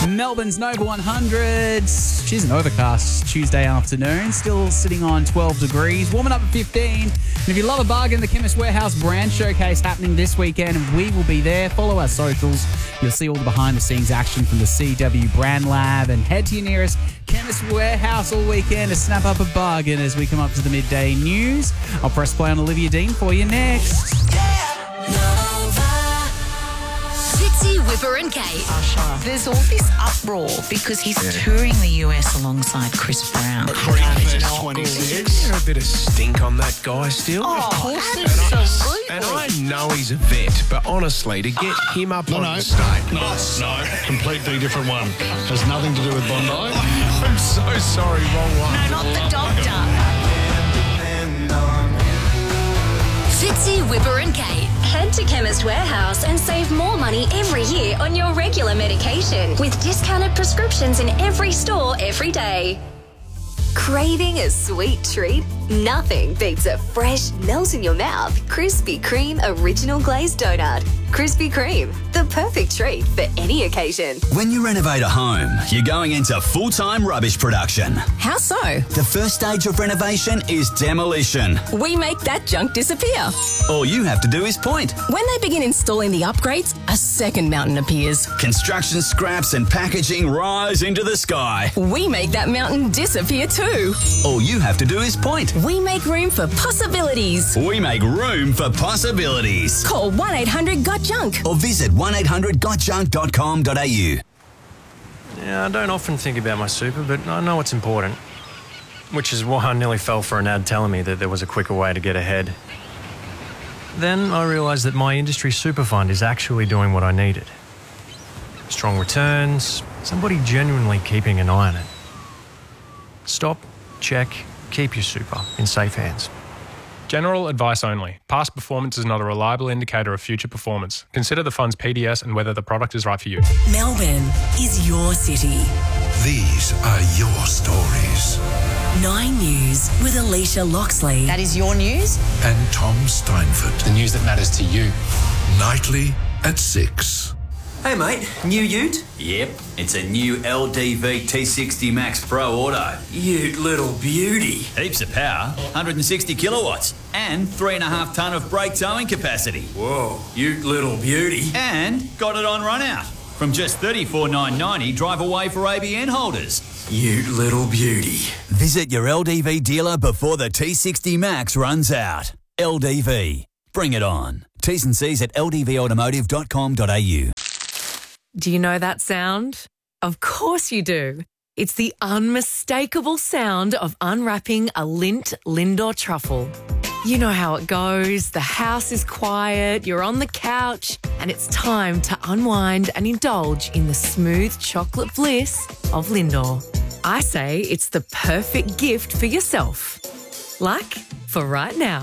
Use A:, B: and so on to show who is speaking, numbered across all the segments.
A: Melbourne's Nova 100. She's an overcast Tuesday afternoon, still sitting on 12 degrees, warming up at 15. And if you love a bargain, the Chemist Warehouse brand showcase happening this weekend, and we will be there. Follow our socials. You'll see all the behind-the-scenes action from the CW Brand Lab, and head to your nearest Chemist Warehouse all weekend to snap up a bargain as we come up to the midday news. I'll press play on Olivia Dean for you next.
B: Fitzy, Whipper and Kate.
C: There's all this uproar because he's touring the US alongside Chris Brown.
D: Creepfest 26. Is there a bit of stink on that guy still?
C: Of course, absolutely.
D: And I know he's a vet, but honestly, to get him up on the stage...
E: No, completely different one. Has nothing to do with Bondi.
D: I'm so sorry, wrong one.
C: No, not the doctor.
B: Fitzy, Whipper and Kate.
F: Head to Chemist Warehouse and save more money every year on your regular medication with discounted prescriptions in every store every day. Craving a sweet treat? Nothing beats a fresh, melt-in-your-mouth Krispy Kreme Original Glazed Donut. Krispy Kreme, the perfect treat for any occasion.
G: When you renovate a home, you're going into full-time rubbish production.
H: How so?
G: The first stage of renovation is demolition.
H: We make that junk disappear.
G: All you have to do is point.
H: When they begin installing the upgrades, a second mountain appears.
G: Construction scraps and packaging rise into the sky.
H: We make that mountain disappear too.
G: All you have to do is point.
H: We make room for possibilities.
G: We make room for possibilities.
H: Call 1-800-GOT-JUNK
G: or visit 1800gotjunk.com.au.
I: Yeah, I don't often think about my super, but I know it's important. Which is why I nearly fell for an ad telling me that there was a quicker way to get ahead. Then I realised that my industry super fund is actually doing what I needed. Strong returns, somebody genuinely keeping an eye on it. Stop, check, keep your super in safe hands.
J: General advice only. Past performance is not a reliable indicator of future performance. Consider the fund's PDS and whether the product is right for you.
K: Melbourne is your city.
L: These are your stories.
K: 9 News with Alicia Loxley.
C: That is your news?
L: And Tom Steinford.
M: The news that matters to you.
L: Nightly at 6.
N: Hey mate, new ute?
O: Yep, it's a new LDV T60 Max Pro Auto.
N: Ute little beauty.
O: Heaps of power, 160 kilowatts, and 3.5 tonne of brake towing capacity.
N: Whoa, ute little beauty.
O: And got it on run out. From just $34,990, drive away for ABN holders.
N: Ute little beauty.
G: Visit your LDV dealer before the T60 Max runs out. LDV. Bring it on. T's and C's at ldvautomotive.com.au.
P: Do you know that sound? Of course you do. It's the unmistakable sound of unwrapping a Lindt Lindor truffle. You know how it goes. The house is quiet, you're on the couch, and it's time to unwind and indulge in the smooth chocolate bliss of Lindor. I say it's the perfect gift for yourself. Like for right now.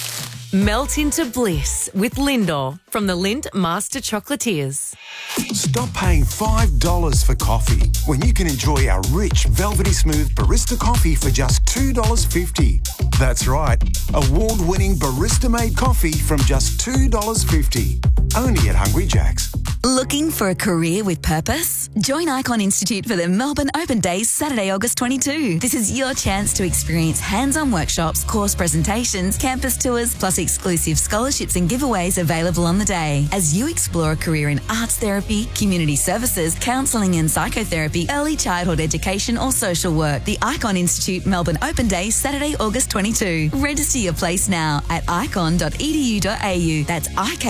P: Melt into bliss with Lindor from the Lindt Master Chocolatiers.
Q: Stop paying $5 for coffee when you can enjoy our rich, velvety smooth barista coffee for just $2.50. That's right, award-winning barista-made coffee from just $2.50. Only at Hungry Jack's.
K: Looking for a career with purpose? Join Icon Institute for the Melbourne Open Days, Saturday, August 22. This is your chance to experience hands-on workshops, course presentations, campus tours, plus exclusive scholarships and giveaways available on the day. As you explore a career in arts therapy, community services, counselling and psychotherapy, early childhood education or social work, the Icon Institute Melbourne Open Days, Saturday, August 22. Register your place now at icon.edu.au. That's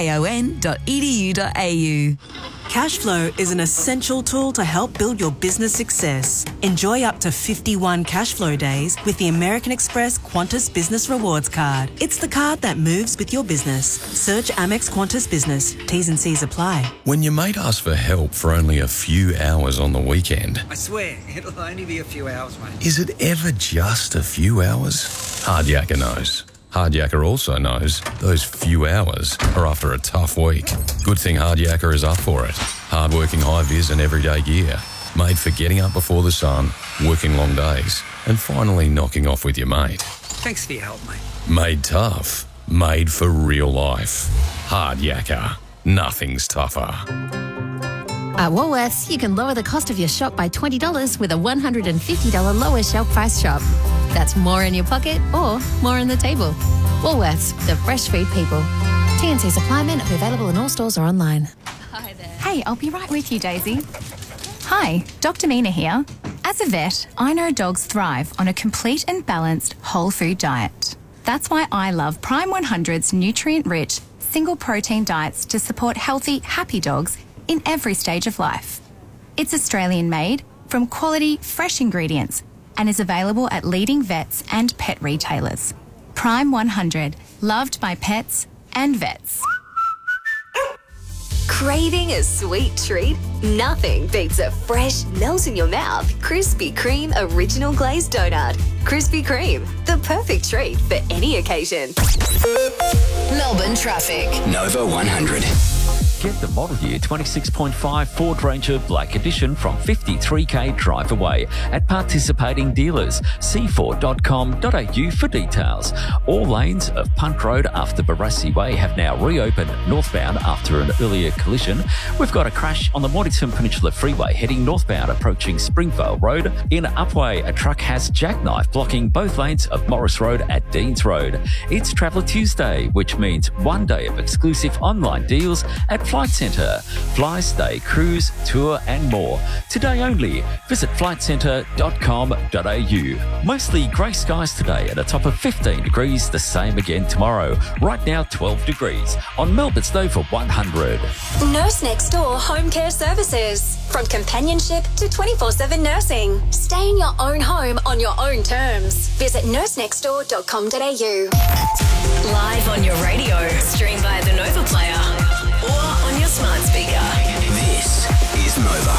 K: icon.edu.au.
R: Cashflow is an essential tool to help build your business success. Enjoy up to 51 Cashflow days with the American Express Qantas Business Rewards Card. It's the card that moves with your business. Search Amex Qantas Business. T's and C's apply.
S: When your mate asks for help for only a few hours on the weekend...
T: I swear, it'll only be a few hours, mate.
S: Is it ever just a few hours? Hardyaker knows. Hardyaker also knows those few hours are after a tough week. Good thing Hardyaker is up for it. Hard-working high-vis and everyday gear. Made for getting up before the sun, working long days, and finally knocking off with your mate.
T: Thanks for your help, mate.
S: Made tough. Made for real life. Hardyaker. Nothing's tougher.
M: At Woolworths, you can lower the cost of your shop by $20 with a $150 lower shelf price shop. That's more in your pocket or more on the table. Woolworths, the fresh food people. T&C supply men are available in all stores or online.
U: Hi there. Hey, I'll be right with you, Daisy. Hi, Dr. Mina here. As a vet, I know dogs thrive on a complete and balanced whole food diet. That's why I love Prime 100's nutrient-rich, single protein diets to support healthy, happy dogs in every stage of life. It's Australian-made, from quality, fresh ingredients, and is available at leading vets and pet retailers. Prime 100, loved by pets and vets.
F: Craving a sweet treat? Nothing beats a fresh, melt-in-your-mouth Krispy Kreme original glazed donut. Krispy Kreme, the perfect treat for any occasion.
B: Melbourne traffic.
V: Nova 100. Get the model year 26.5 Ford Ranger Black Edition from 53k drive away at participating dealers. See Ford.com.au for details. All lanes of Punt Road after Barassi Way have now reopened northbound after an earlier collision. We've got a crash on the Mornington Peninsula Freeway heading northbound approaching Springvale Road. In Upway, a truck has jackknife blocking both lanes of Morris Road at Deans Road. It's Traveller Tuesday, which means one day of exclusive online deals at Flight Centre. Fly, stay, cruise, tour and more. Today only. Visit flightcentre.com.au. Mostly grey skies today at a top of 15 degrees, the same again tomorrow. Right now 12 degrees on Melbourne's Nova 100.
F: Nurse Next Door Home Care Services. From companionship to 24/7 nursing. Stay in your own home on your own terms. Visit nursenextdoor.com.au.
B: Live on your radio. Stream via the Nova Player. Or on your smart speaker.
V: This is Nova.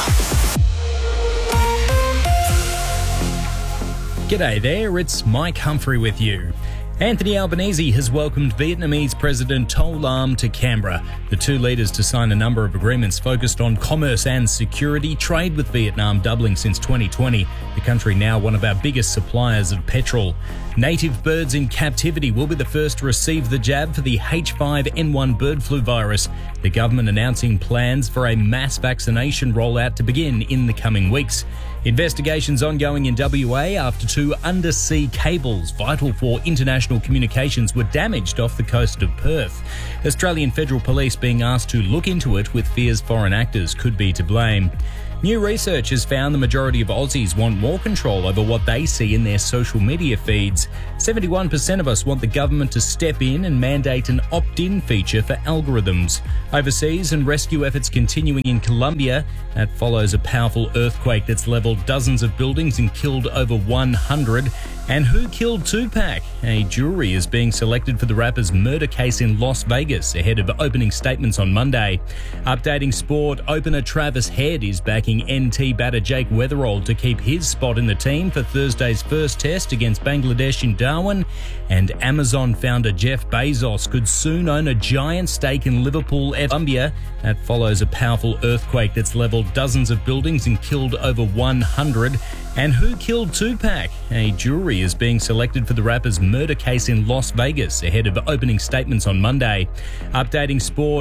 W: G'day there, it's Mike Humphrey with you. Anthony Albanese has welcomed Vietnamese President To Lam to Canberra. The two leaders to sign a number of agreements focused on commerce and security, trade with Vietnam doubling since 2020. The country now one of our biggest suppliers of petrol. Native birds in captivity will be the first to receive the jab for the H5N1 bird flu virus. The government announcing plans for a mass vaccination rollout to begin in the coming weeks. Investigations ongoing in WA after two undersea cables vital for international communications were damaged off the coast of Perth. Australian Federal Police being asked to look into it with fears foreign actors could be to blame. New research has found the majority of Aussies want more control over what they see in their social media feeds. 71% of us want the government to step in and mandate an opt-in feature for algorithms. Overseas and rescue efforts continuing in Colombia. That follows a powerful earthquake that's levelled dozens of buildings and killed over 100. And who killed Tupac? A jury is being selected for the rapper's murder case in Las Vegas ahead of opening statements on Monday. Updating sport, opener Travis Head is backing NT batter Jake Weatherald to keep his spot in the team for Thursday's first test against Bangladesh in Darwin. And Amazon founder Jeff Bezos could soon own a giant stake in Liverpool, Colombia. That follows a powerful earthquake that's levelled dozens of buildings and killed over 100. And who killed Tupac? A jury is being selected for the rapper's murder case in Las Vegas ahead of opening statements on Monday. Updating sport.